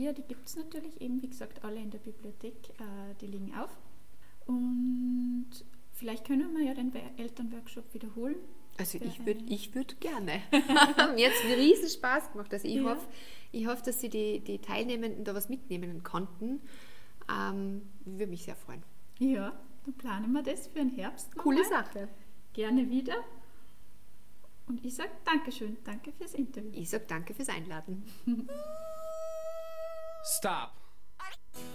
Ja, die gibt es natürlich eben, wie gesagt, alle in der Bibliothek, die liegen auf. Und vielleicht können wir ja den Elternworkshop wiederholen. Also ich würd gerne. Mir hat es einen riesen Spaß gemacht. Also ich hoffe, dass Sie die Teilnehmenden da was mitnehmen konnten. Würde mich sehr freuen. Ja, dann planen wir das für den Herbst. Coole Sache. Gerne wieder. Und ich sage Dankeschön, danke fürs Interview. Ich sage danke fürs Einladen. Stop.